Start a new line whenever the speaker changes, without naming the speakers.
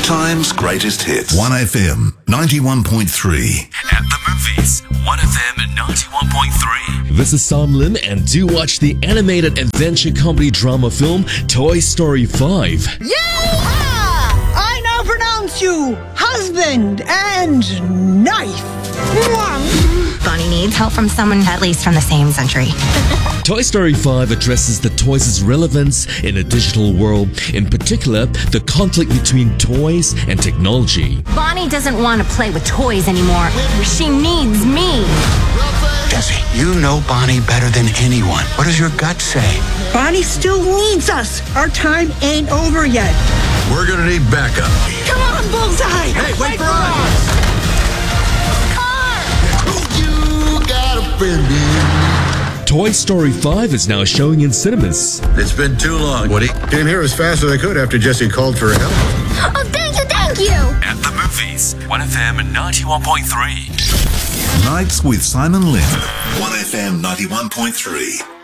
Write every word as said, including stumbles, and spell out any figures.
time's greatest hits. one F M ninety-one point three.
At the movies, one F M ninety-one point three.
This is Sam Lin, and do watch the animated adventure comedy drama film Toy Story five.
Yay! I now pronounce you husband and knife.
Bonnie needs help from someone at least from the same century.
Toy Story five addresses the toys' relevance in a digital world, in particular, the conflict between toys and technology.
Bonnie doesn't want to play with toys anymore. She needs me.
Jesse, you know Bonnie better than anyone. What does your gut say?
Bonnie still needs us. Our time ain't over yet.
We're gonna need backup.
Come on, Bullseye!
Hey, wait for us!
Toy Story five is now showing in cinemas.
It's been too long, Woody.
Came here as fast as I could after Jesse called for help.
Oh, thank you, thank you!
At the movies, one F M ninety-one point three.
Nights with Simon Lin. one F M ninety-one point three.